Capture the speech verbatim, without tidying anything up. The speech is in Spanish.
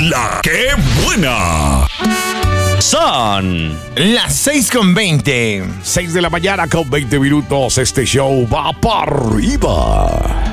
La ¡Qué buena! Son las seis con veinte. seis de la mañana con veinte minutos. Este show va para arriba.